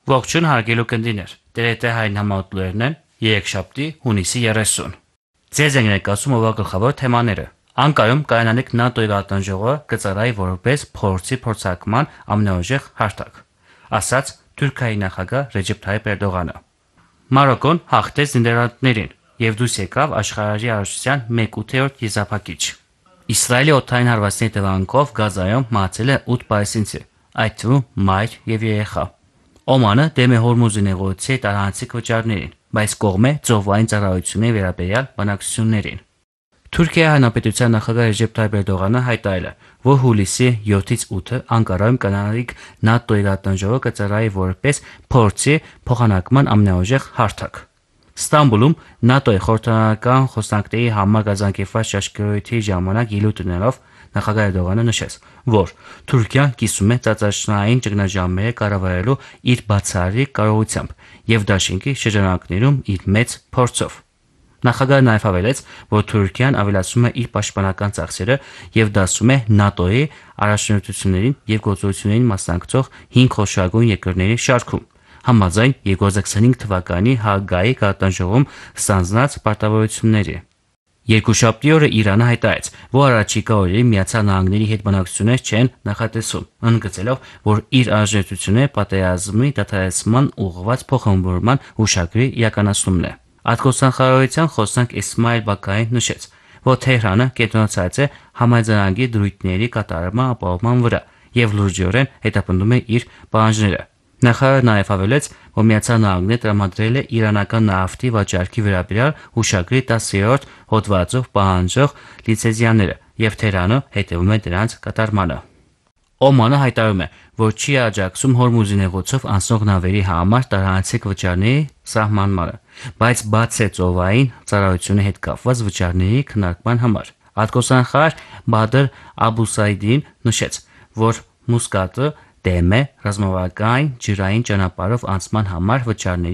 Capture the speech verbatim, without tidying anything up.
Ողջույն հարգելի ունկնդիրներ, տերետե հայրն համարտուներն են, երեքշաբթի հունիսի երեսուն։ Ձեզ ենք ներկայացում օրվա գլխավոր թեմաները։ Անկարում կայանանիք ՆԱՏՕ-ի գաղտնիժողովը կծառայի որպես փորձի փորձարկման ամենաուժեղ հարթակ, ասաց Թուրքիայի նախագահ Ռեջեփ Թայիփ Էրդողանը։ Մարոկոն հաղթեց Նիդերլանդներին եւ դուրս եկավ աշխարհի արժության մեկ ութերորդ եզրափակիչ։ Իսրայելի օդային հարվածների հետևանքով Գազայում մահացել է ութ պալեստինցի, այդ թվում մայր եւ երեխա։ Օմանը դեմ է Հորմուզի նեղուցի տարանցիկ վճարներին, բայց կողմ է ծովային ծառայությունների վերաբերյալ բանակցություններին։ Թուրքիայի Հանրապետության նախագահ Ռեջեփ Թայիփ Էրդողանը հայտարարել է, որ հուլիսի յոթից ութը Անկարայում կանանիկ ՆԱՏՕ-ի գաղտնիժողովը կծառայի որպես փորձի փոխանակման ամենաուժեղ հարթակ։ Ստամբուլում ՆԱՏՕ-ի խորհրդարանական խոսնակների համար գազམ-կերպված շարժկիրույթի ժամանակ ելույթ ունենալով նախագահ Էրդողանը նշեց, որ Թուրքիան կիսում է ծածաշնային ճգնաժամերը կառավարելու իր բացառիկ կարողությամբ եւ դաշինքի շրջանակներում իր մեծ փորձով։ Նախագահը նաև հավելեց, որ Թուրքիան ավելացնում է իր պաշտպանական ծախսերը եւ դասում է ՆԱՏՕ-ի առաջնորդություններին եւ գործողություններին մասնակցող հինգ խոշորագույն երկրների շարքում, համաձայն երկու հազար քսանհինգ թվականի Հաագայի գաղտնիժողովում ստանձնած պարտավորությունների։ Երկուշաբթի օրը Իրանը հայտարարեց, որ առաջիկա օրերին Միացյալ Նահանգների հետ բանակցություններ չեն նախատեսում, ընդգծելով, որ իր առաջնորդությունը պատերազմի դադարեցման ուղղված փոխհմբռնման հուշագրի իրականացումն է։ Արտգործնախարարության խոսնակ Իսմայիլ Բակային նշեց, որ Թեհրանը կենտրոնացած է համաձայնագրի դրույթների կատարման ապահովման վրա եւ լրջորեն հետապնդում է իր պահանջները։ Նախարարը նաև հավելեց, որ Միացյալ Նահանգները տրամադրել է իրանական նավթի վաճառքի վերաբերյալ հուշագրի տասներորդ հոդվածով պահանջող լիցենզիաները եւ Թեհրանը հետևում է դրանց կատարմանը։ Օմանը հայտարարում է, որ չի աջակցում Հորմուզի նեղուցով անցնող նավերի համար տարանցիկ վճարների սահմանմանը, բայց բաց է ծովային ծառայությունների հետ կապված վճարների քննարկման համար։ Արտգործնախարար Բադր Աբուսայդին նշեց, որ Մուսկատը դեմ է ռազմավարական ջրային ճանապարհով անցման համար վճարների